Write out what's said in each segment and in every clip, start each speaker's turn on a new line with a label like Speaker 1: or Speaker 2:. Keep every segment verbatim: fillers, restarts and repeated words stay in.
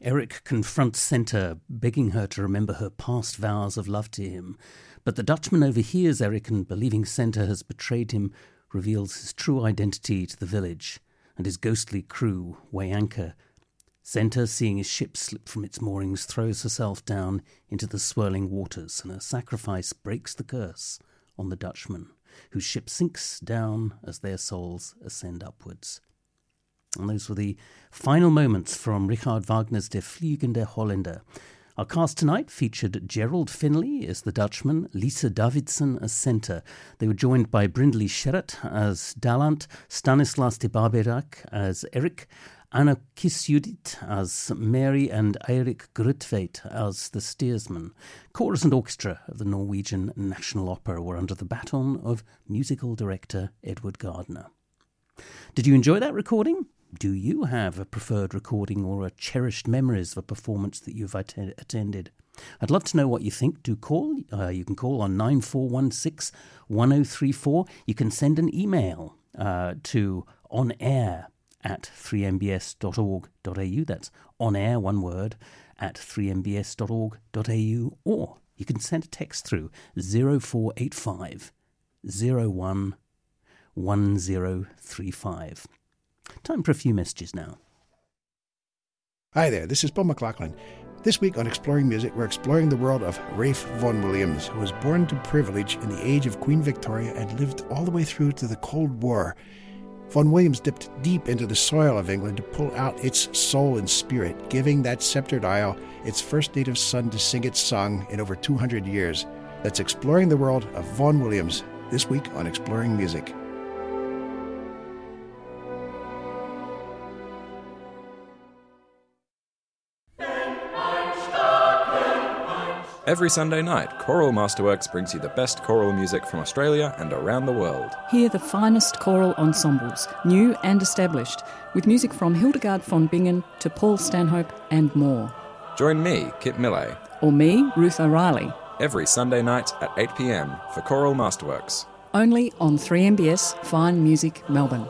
Speaker 1: Eric confronts Senta, begging her to remember her past vows of love to him. But the Dutchman overhears Eric and, believing Senta has betrayed him, reveals his true identity to the village and his ghostly crew weigh anchor. Senta, seeing his ship slip from its moorings, throws herself down into the swirling waters, and her sacrifice breaks the curse on the Dutchman, whose ship sinks down as their souls ascend upwards. And those were the final moments from Richard Wagner's Der Fliegende Holländer. Our cast tonight featured Gerald Finley as the Dutchman, Lisa Davidson as Senta. They were joined by Brindley Sherratt as Daland, Stanislas de Barberac as Eric, Anna Kisjudit as Mary, and Eirik Grøtvedt as the steersman. Chorus and orchestra of the Norwegian National Opera were under the baton of musical director Edward Gardner. Did you enjoy that recording? Do you have a preferred recording or a cherished memories of a performance that you've att- attended? I'd love to know what you think. Do call. Uh, you can call on nine four one six, one oh three four. You can send an email uh, to onair at three m b s dot org dot a u. That's onair, one word, at three m b s dot org dot a u. Or you can send a text through zero four eight five, zero one, one zero three five. Time for a few messages now.
Speaker 2: Hi there, this is Paul McLaughlin. This week on Exploring Music, we're exploring the world of Ralph Vaughan Williams, who was born to privilege in the age of Queen Victoria and lived all the way through to the Cold War. Vaughan Williams dipped deep into the soil of England to pull out its soul and spirit, giving that sceptred isle its first native son to sing its song in over two hundred years. That's Exploring the World of Vaughan Williams, this week on Exploring Music.
Speaker 3: Every Sunday night, Choral Masterworks brings you the best choral music from Australia and around the world.
Speaker 4: Hear the finest choral ensembles, new and established, with music from Hildegard von Bingen to Paul Stanhope and more.
Speaker 3: Join me, Kit Millay.
Speaker 4: Or me, Ruth O'Reilly.
Speaker 3: Every Sunday night at eight p m for Choral Masterworks.
Speaker 4: Only on three M B S Fine Music Melbourne.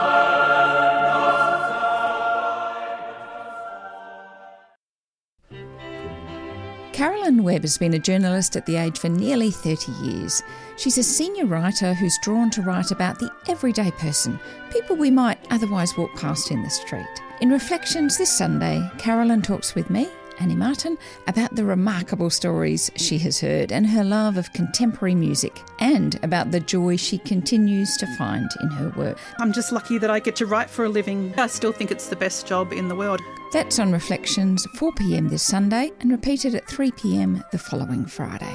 Speaker 5: Carolyn Webb has been a journalist at The Age for nearly thirty years. She's a senior writer who's drawn to write about the everyday person, people we might otherwise walk past in the street. In Reflections this Sunday, Carolyn talks with me, Annie Martin, about the remarkable stories she has heard and her love of contemporary music, and about the joy she continues to find in her work.
Speaker 6: I'm just lucky that I get to write for a living. I still think it's the best job in the world.
Speaker 5: That's on Reflections, four p m this Sunday and repeated at three p m the following Friday.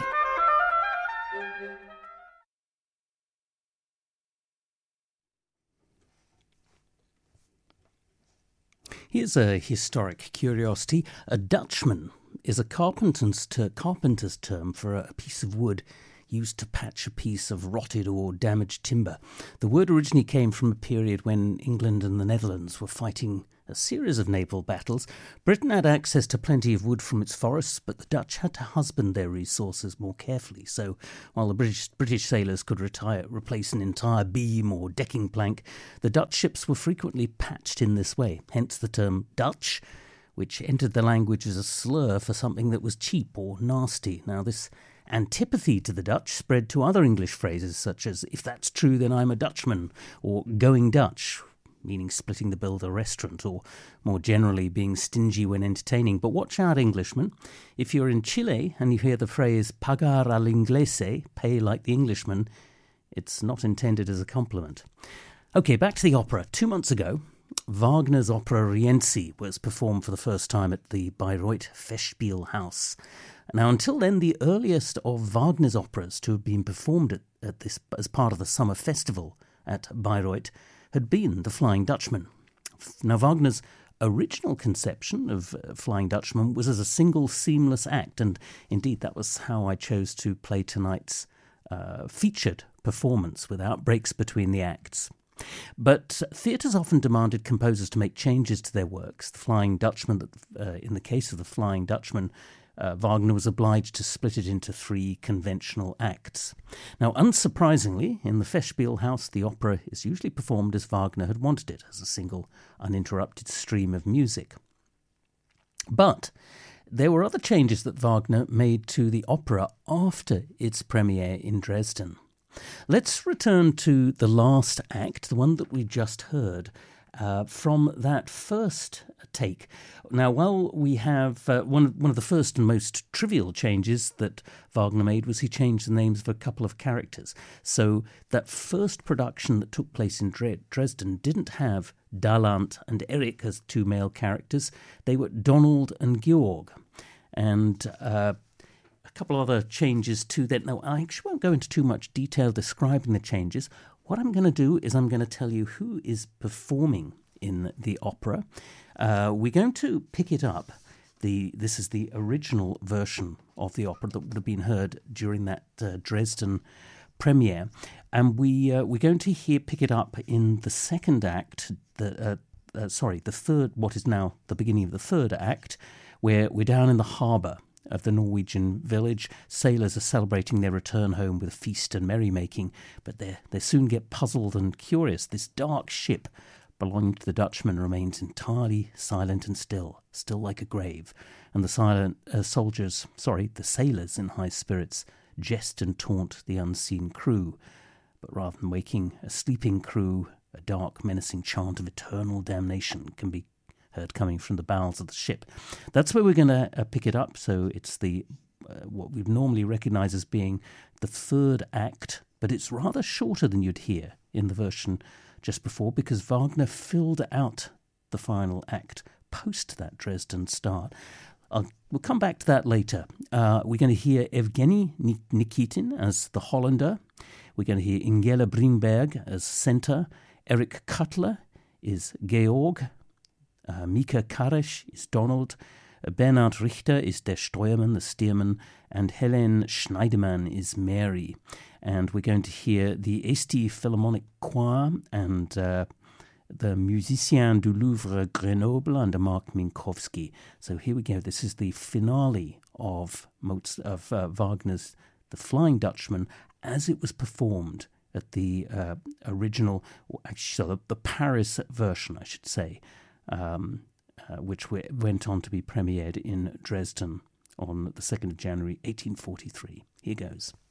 Speaker 1: Here's a historic curiosity. A Dutchman is a carpenter's, ter- carpenter's term for a piece of wood used to patch a piece of rotted or damaged timber. The word originally came from a period when England and the Netherlands were fighting a series of naval battles. Britain had access to plenty of wood from its forests, but the Dutch had to husband their resources more carefully. So while the British, British sailors could retire, replace an entire beam or decking plank, the Dutch ships were frequently patched in this way, hence the term Dutch, which entered the language as a slur for something that was cheap or nasty. Now this antipathy to the Dutch spread to other English phrases such as, if that's true then I'm a Dutchman, or going Dutch, meaning splitting the bill at a restaurant, or more generally being stingy when entertaining. But watch out, Englishmen. If you're in Chile and you hear the phrase pagar al inglese, pay like the Englishman, it's not intended as a compliment. Okay, back to the opera. Two months ago, Wagner's opera Rienzi was performed for the first time at the Bayreuth Festspielhaus. Now, until then, the earliest of Wagner's operas to have been performed at, at this as part of the summer festival at Bayreuth had been The Flying Dutchman. Now, Wagner's original conception of uh, Flying Dutchman was as a single seamless act, and indeed that was how I chose to play tonight's uh, featured performance without breaks between the acts. But theatres often demanded composers to make changes to their works. The Flying Dutchman, uh, in the case of The Flying Dutchman, Uh, Wagner was obliged to split it into three conventional acts. Now, unsurprisingly, in the Festspielhaus, the opera is usually performed as Wagner had wanted it, as a single, uninterrupted stream of music. But there were other changes that Wagner made to the opera after its premiere in Dresden. Let's return to the last act, the one that we just heard, uh, from that first take. Now, while we have uh, one, one of the first and most trivial changes that Wagner made was he changed the names of a couple of characters. So that first production that took place in Dre- Dresden didn't have Daland and Eric as two male characters. They were Donald and Georg. And uh, a couple other changes to that. Now, I actually won't go into too much detail describing the changes. What I'm going to do is I'm going to tell you who is performing in the opera. Uh, we're going to pick it up. The This is the original version of the opera that would have been heard during that uh, Dresden premiere. And we, uh, we're going to hear pick it up in the second act, the uh, uh, sorry, the third, what is now the beginning of the third act, where we're down in the harbour of the Norwegian village. Sailors are celebrating their return home with a feast and merrymaking, but they they soon get puzzled and curious. This dark ship belonging to the Dutchman remains entirely silent and still, still like a grave, and the silent uh, soldiers, sorry, the sailors in high spirits, jest and taunt the unseen crew. But rather than waking a sleeping crew, a dark, menacing chant of eternal damnation can be heard coming from the bowels of the ship. That's where we're going to uh, pick it up. So it's the uh, what we normally recognise as being the third act, but it's rather shorter than you'd hear in the version just before, because Wagner filled out the final act post that Dresden start. I'll, we'll come back to that later. Uh, we're going to hear Evgeny Nikitin as the Hollander. We're going to hear Ingela Bringberg as Center. Eric Cutler is Georg. Uh, Mika Karesh is Donald. Uh, Bernhard Richter is Der Steuermann, the steerman. And Helene Schneiderman is Mary. And we're going to hear the Esti Philharmonic Choir and uh, the Musiciens du Louvre Grenoble under Mark Minkowski. So here we go. This is the finale of, Moz- of uh, Wagner's The Flying Dutchman as it was performed at the uh, original, actually, so the, the Paris version, I should say, um, uh, which we, went on to be premiered in Dresden on the second of January, eighteen forty-three. Here goes.